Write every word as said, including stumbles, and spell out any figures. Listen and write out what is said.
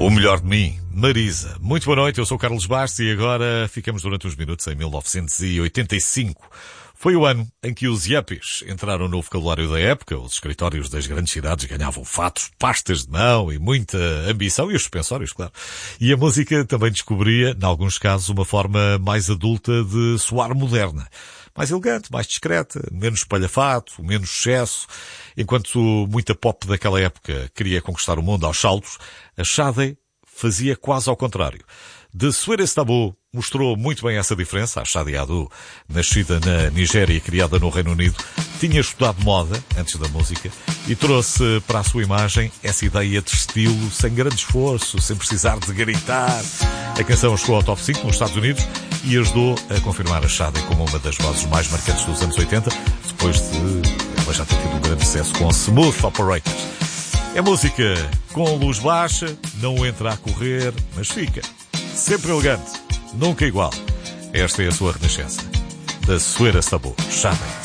O melhor de mim, Marisa. Muito boa noite, eu sou o Carlos Bastos e agora ficamos durante uns minutos em mil novecentos e oitenta e cinco. Foi o ano em que os yuppies entraram no vocabulário da época. Os escritórios das grandes cidades ganhavam fatos, pastas de mão e muita ambição, e os suspensórios, claro. E a música também descobria, em alguns casos, uma forma mais adulta de soar moderna. Mais elegante, mais discreta, menos espalhafato, menos excesso. Enquanto muita pop daquela época queria conquistar o mundo aos saltos, a Sade fazia quase ao contrário. The Sweetest Taboo mostrou muito bem essa diferença. A Sade Adu, nascida na Nigéria e criada no Reino Unido, tinha estudado moda antes da música e trouxe para a sua imagem essa ideia de estilo sem grande esforço, sem precisar de gritar. A canção chegou ao top cinco nos Estados Unidos e ajudou a confirmar a Sade como uma das vozes mais marcantes dos anos oitenta, depois de ela já ter tido um grande sucesso com Smooth Operators. É música com luz baixa, não entra a correr, mas fica sempre elegante, nunca igual. Esta é a sua renascença. The Sweetest Taboo, Sade.